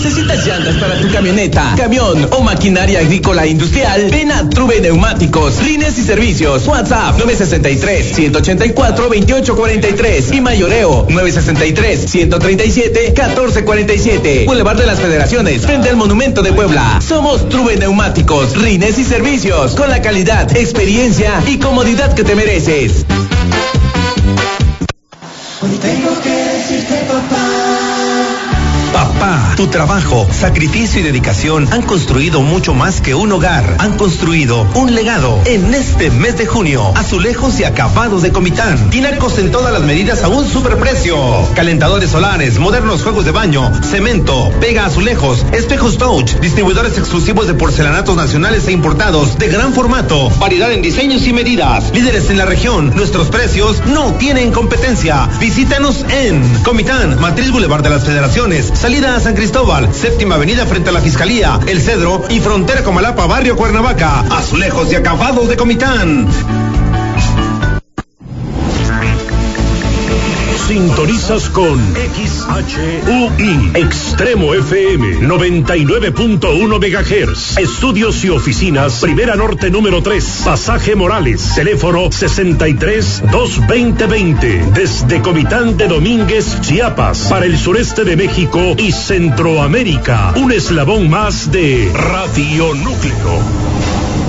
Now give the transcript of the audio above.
¿Necesitas llantas para tu camioneta, camión o maquinaria agrícola e industrial? Ven a Trube Neumáticos, líneas y servicios. WhatsApp 963-184-2843 y mayoreo 963-137-1447. Boulevard de las Federaciones, frente al Monumento de Puebla. Somos Trube Neumáticos, rines y servicios, con la calidad, experiencia y comodidad que te mereces. Hoy tengo que decirte, papá. Papá, tu trabajo, sacrificio y dedicación han construido mucho más que un hogar. Han construido un legado. En este mes de junio, azulejos y acabados de Comitán. Tinacos en todas las medidas a un superprecio. Calentadores solares, modernos juegos de baño, cemento, pega azulejos, espejos touch, distribuidores exclusivos de porcelanatos nacionales e importados de gran formato, variedad en diseños y medidas. Líderes en la región, nuestros precios no tienen competencia. Visítanos en Comitán, Matriz Boulevard de las Federaciones, salida a San Cristóbal, séptima avenida frente a la Fiscalía, El Cedro y frontera Comalapa, barrio Cuernavaca. Azulejos y acabados de Comitán. Sintonizas con XHUI, Extremo FM, 99.1 MHz. Estudios y oficinas, Primera Norte número 3, Pasaje Morales, teléfono 63-22020. Desde Comitán de Domínguez, Chiapas, para el sureste de México y Centroamérica. Un eslabón más de Radio Núcleo.